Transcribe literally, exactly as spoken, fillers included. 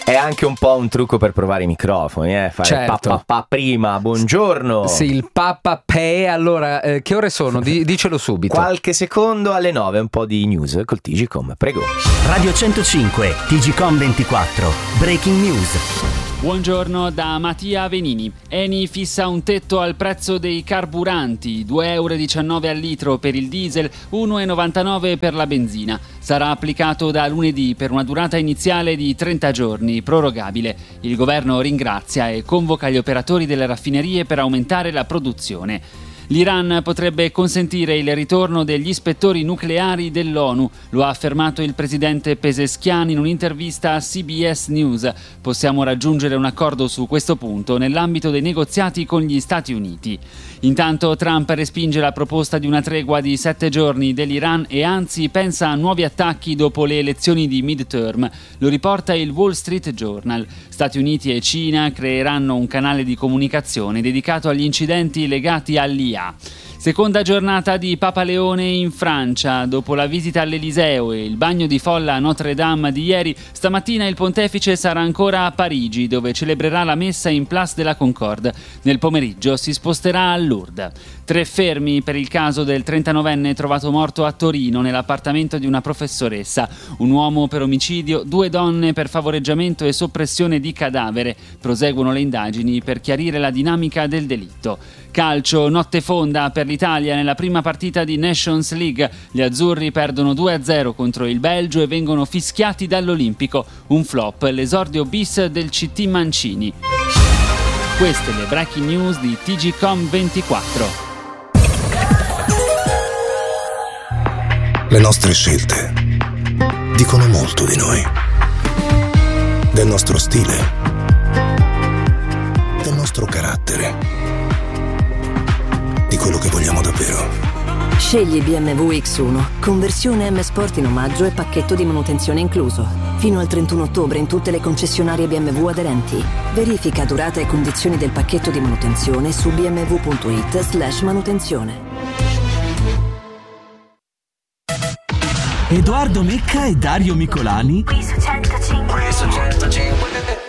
È anche un po' un trucco per provare i microfoni, eh? Fare Certo. pa, pa, pa prima, buongiorno. Sì, il Papa Pe. Allora, eh, che ore sono? Di- dicelo subito. Qualche secondo alle nove, un po' di news col T G Com, prego. Radio centocinque, T G Com ventiquattro, Breaking News. Buongiorno da Mattia Venini. Eni fissa un tetto al prezzo dei carburanti, due virgola diciannove euro al litro per il diesel, uno virgola novantanove per la benzina. Sarà applicato da lunedì per una durata iniziale di trenta giorni, prorogabile. Il governo ringrazia e convoca gli operatori delle raffinerie per aumentare la produzione. L'Iran potrebbe consentire il ritorno degli ispettori nucleari dell'ONU, lo ha affermato il presidente Pezeshkian in un'intervista a C B S News. Possiamo raggiungere un accordo su questo punto nell'ambito dei negoziati con gli Stati Uniti. Intanto Trump respinge la proposta di una tregua di sette giorni dell'Iran e anzi pensa a nuovi attacchi dopo le elezioni di midterm. Lo riporta il Wall Street Journal. Stati Uniti e Cina creeranno un canale di comunicazione dedicato agli incidenti legati all'I A. Seconda giornata di Papa Leone in Francia. Dopo la visita all'Eliseo e il bagno di folla a Notre Dame di ieri, stamattina il pontefice sarà ancora a Parigi, dove celebrerà la messa in Place de la Concorde. Nel pomeriggio si sposterà a Lourdes. Tre fermi per il caso del trentanovenne trovato morto a Torino nell'appartamento di una professoressa. Un uomo per omicidio, due donne per favoreggiamento e soppressione di cadavere. Proseguono le indagini per chiarire la dinamica del delitto. Calcio, notte fonda per l'Italia nella prima partita di Nations League. Gli azzurri perdono due a zero contro il Belgio e vengono fischiati dall'Olimpico. Un flop, l'esordio bis del C T Mancini. Queste le breaking news di T G Com ventiquattro. Le nostre scelte dicono molto di noi, del nostro stile, del nostro carattere, di quello che vogliamo davvero. Scegli B M W X uno, conversione M Sport in omaggio e pacchetto di manutenzione incluso. Fino al trentuno ottobre in tutte le concessionarie B M W aderenti. Verifica durata e condizioni del pacchetto di manutenzione su b m w punto i t slash manutenzione. Edoardo Mecca e Dario Micolani Qui su centocinque.